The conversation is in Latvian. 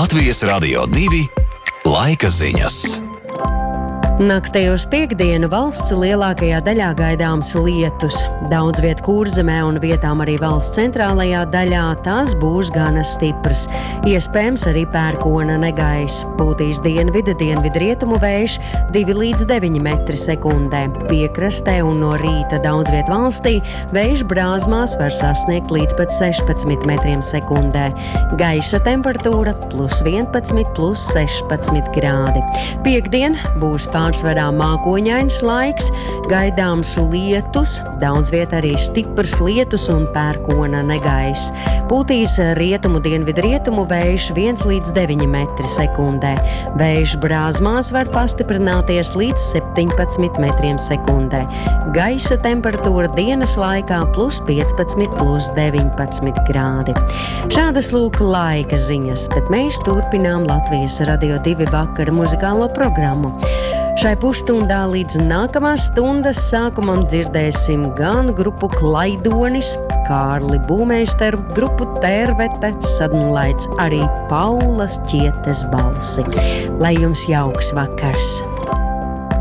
Latvijas Radio 2 laika ziņas. Naktī uz piektdienu valsts lielākajā daļā gaidāms lietus. Daudz viet Kurzemē un vietām arī valsts centrālajā daļā tās būs gana stiprs. Iespējams arī pērkona negaiss. Pūtīs dienvidu-dienvidrietumu vējš 2 līdz 9 metri sekundē. Piekrastē un no rīta daudz viet valstī vējš brāzmās var sasniegt līdz pat 16 metriem sekundē. Gaisa temperatūra +11, +16 grādi. Piektdien būs pārsvarā mākoņains laiks, gaidāms lietus, daudz viet arī stiprs lietus un pērkona negaiss. Pūtīs rietumu-dienvidrietumu vējš 1 līdz 9 metri sekundē. Vējš brāzmās var pastiprināties līdz 17 metriem sekundē. Gaisa temperatūra dienas laikā +15, +19 grādi. Šādas lūk laika ziņas, bet mēs turpinām Latvijas Radio 2 vakara muzikālo programmu. Šai pusstundā līdz nākamās stundas sākumam dzirdēsim gan grupu Klaidonis, Kārli Būmeisteru, grupu Tērvete, sadunlaids arī Paulas Ķietes balsi. Lai jums jauks vakars!